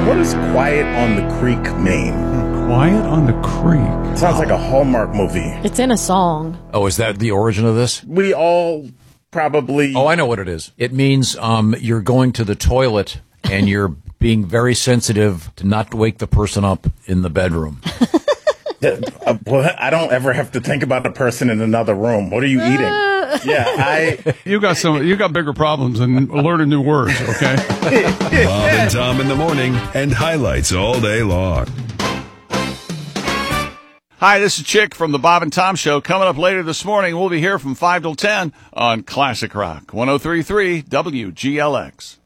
What does Quiet on the Creek mean? Quiet on the Creek. Sounds like a Hallmark movie. It's in a song. Oh, is that the origin of this? We all probably... Oh, I know what it is. It means you're going to the toilet and you're being very sensitive to not wake the person up in the bedroom. Well, I don't ever have to think about the person in another room. What are you eating? Yeah, You got bigger problems than learning new words, okay? Bob and Tom in the morning and highlights all day long. Hi, this is Chick from the Bob and Tom Show. Coming up later this morning, we'll be here from 5 till 10 on Classic Rock 103.3 WGLX.